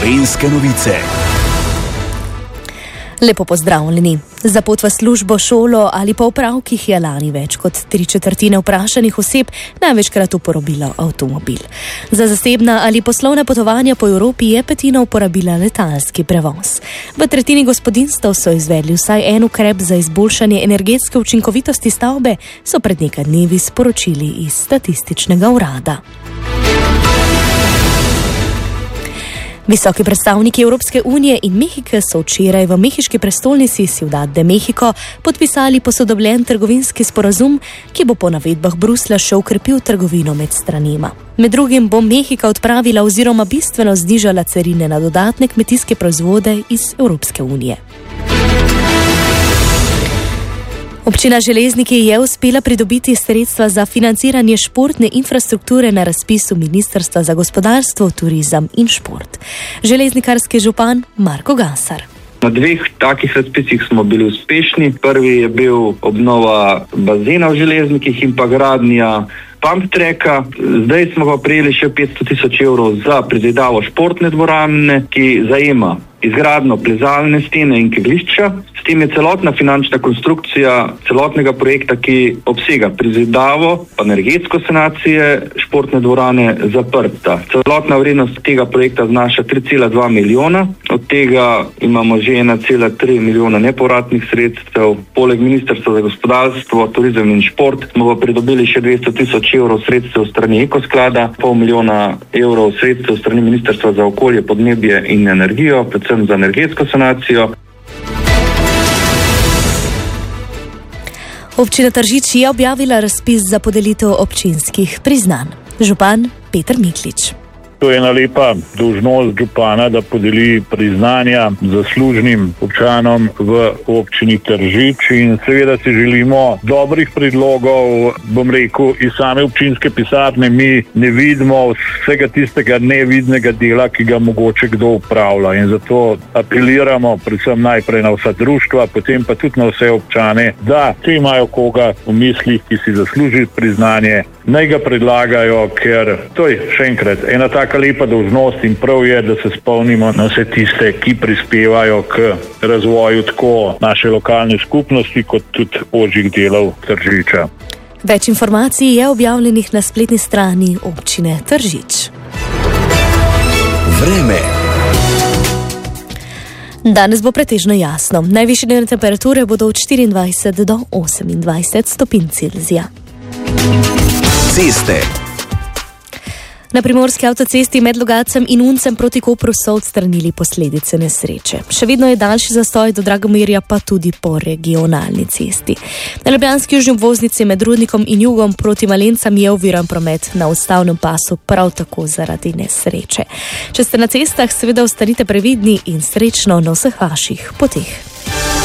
Gorenjske novice. Lepo pozdravljeni. Za pot v službo, šolo ali pa opravkih je lani več kot 3/4 vprašanih oseb največkrat uporabilo avtomobil. Za zasebna ali poslovna potovanja po Evropi je 1/5 uporabila letalski prevoz. V 1/3 gospodinjstev so izvedli vsaj en ukrep za izboljšanje energetske učinkovitosti stavbe, so pred nekaj dnevi sporočili iz statističnega urada. Visoki predstavniki Evropske unije in Mehike so včeraj v mehiški prestolnici Ciudad de México podpisali posodobljen trgovinski sporazum, ki bo po navedbah Bruslja še okrepil trgovino med stranima. Med drugim bo Mehika odpravila oziroma bistveno znižala carine na dodatne kmetijske proizvode iz Evropske unije. Občina Železniki je uspela pridobiti sredstva za financiranje športne infrastrukture na razpisu Ministrstva za gospodarstvo, turizem in šport. Železnikarski župan Marko Gasar. Na 2 takih razpisih smo bili uspešni. Prvi je bil obnova bazena v Železnikih in pa gradnja pump tracka. Zdaj smo pa prejeli še 500 000 evrov za prezidavo športne dvorane, ki zajema izgradnjo plezalne stene in kegljišča. S tem je celotna finančna konstrukcija celotnega projekta, ki obsega prezidavo, energetsko sanacije športne dvorane, zaprta. Celotna vrednost tega projekta znaša 3,2 milijona, od tega imamo že 1,3 milijona nepovratnih sredstev. Poleg Ministrstva za gospodarstvo, turizem in šport smo pa pridobili še 200 000 evrov sredstev strani Ekosklada, 500 000 evrov sredstev strani Ministrstva za okolje, podnebje in energijo, predvsem za energetsko sanacijo. Občina Tržič je objavila razpis za podelitev občinskih priznanj. Župan Peter Miklič. To je ena lepa dolžnost župana, da podeli priznanja zaslužnim občanom v občini Tržič in seveda si želimo dobrih predlogov, bom rekel, iz same občinske pisarne. Mi ne vidimo vsega tistega nevidnega dela, ki ga mogoče kdo upravlja, in zato apeliramo predvsem najprej na vsa društva, potem pa tudi na vse občane, da če imajo koga v mislih, ki si zasluži priznanje, naj ga predlagajo, ker to je še enkrat ena taka lepa dolžnost in prav je, da se spomnimo na vse tiste, ki prispevajo k razvoju tako naše lokalne skupnosti kot tudi ožjih delov Tržiča. Več informacij je objavljenih na spletni strani občine Tržič. Vreme. Danes bo pretežno jasno. Najvišje dnevne temperature bodo od 24 do 28 stopinj Celzija. Ceste. Na primorski avtocesti med Logatcem in Uncem proti Kopru so odstranili posledice nesreče. Še vedno je daljši zastoj do Dragomirja, pa tudi po regionalni cesti. Na ljubljanski južni obvoznici med Rudnikom in Jugom proti Malencam je oviran promet na ustavnem pasu, prav tako zaradi nesreče. Če ste na cestah, seveda ostanite previdni in srečno na vseh vaših poteh.